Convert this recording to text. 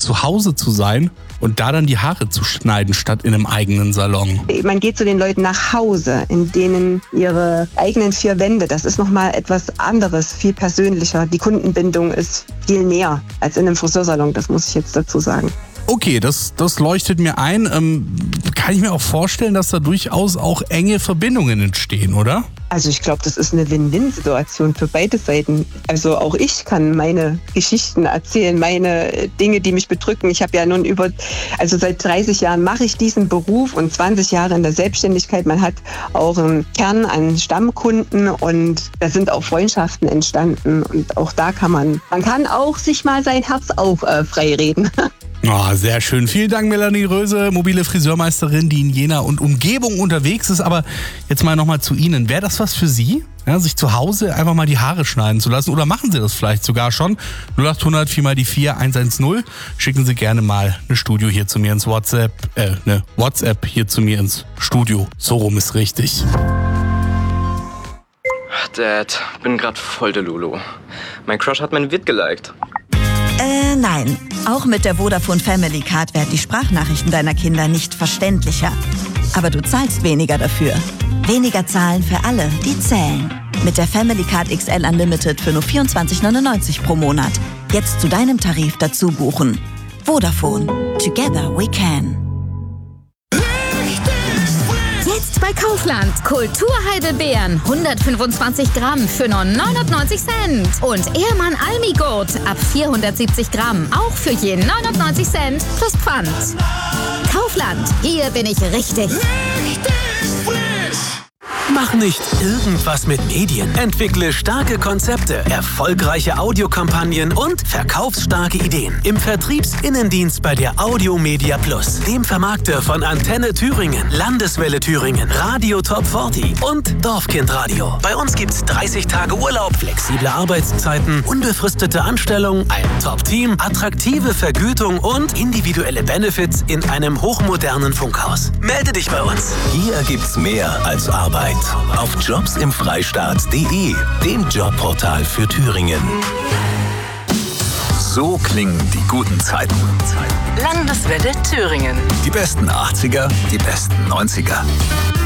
zu Hause zu sein und da dann die Haare zu schneiden, statt in einem eigenen Salon? Man geht zu den Leuten nach Hause, in denen ihre eigenen vier Wände, das ist nochmal etwas anderes, viel persönlicher. Die Kundenbindung ist viel näher als in einem Friseursalon, das muss ich jetzt dazu sagen. Okay, das leuchtet mir ein. Kann ich mir auch vorstellen, dass da durchaus auch enge Verbindungen entstehen, oder? Also ich glaube, das ist eine Win-Win-Situation für beide Seiten. Also auch ich kann meine Geschichten erzählen, meine Dinge, die mich bedrücken. Ich habe ja nun seit 30 Jahren mache ich diesen Beruf und 20 Jahre in der Selbstständigkeit. Man hat auch einen Kern an Stammkunden und da sind auch Freundschaften entstanden. Und auch da man kann auch sich mal sein Herz frei reden. Oh, sehr schön. Vielen Dank, Melanie Röse, mobile Friseurmeisterin, die in Jena und Umgebung unterwegs ist. Aber jetzt mal nochmal zu Ihnen. Wäre das was für Sie? Ja, sich zu Hause einfach mal die Haare schneiden zu lassen? Oder machen Sie das vielleicht sogar schon? 0800 4x4 110. Schicken Sie gerne mal eine Studio hier zu mir ins WhatsApp. Eine WhatsApp hier zu mir ins Studio. So rum ist richtig. Dad, bin grad voll der Lulu. Mein Crush hat mein Vid geliked. Nein. Auch mit der Vodafone Family Card werden die Sprachnachrichten deiner Kinder nicht verständlicher. Aber du zahlst weniger dafür. Weniger zahlen für alle, die zählen. Mit der Family Card XL Unlimited für nur 24,99 pro Monat. Jetzt zu deinem Tarif dazu buchen. Vodafone. Together we can. Jetzt bei Kaufland. Kulturheidelbeeren 125 Gramm für nur 99 Cent. Und Ehrmann Almigurt ab 470 Gramm auch für je 99 Cent plus Pfand. Kaufland, hier bin ich richtig. Mach nicht irgendwas mit Medien. Entwickle starke Konzepte, erfolgreiche Audiokampagnen und verkaufsstarke Ideen. Im Vertriebsinnendienst bei der Audiomedia Plus, dem Vermarkter von Antenne Thüringen, Landeswelle Thüringen, Radio Top 40 und Dorfkindradio. Bei uns gibt's 30 Tage Urlaub, flexible Arbeitszeiten, unbefristete Anstellung, ein Top-Team, attraktive Vergütung und individuelle Benefits in einem hochmodernen Funkhaus. Melde dich bei uns. Hier gibt's mehr als Arbeit. Auf jobsimfreistaat.de, dem Jobportal für Thüringen. So klingen die guten Zeiten. Landeswelle Thüringen. Die besten 80er, die besten 90er.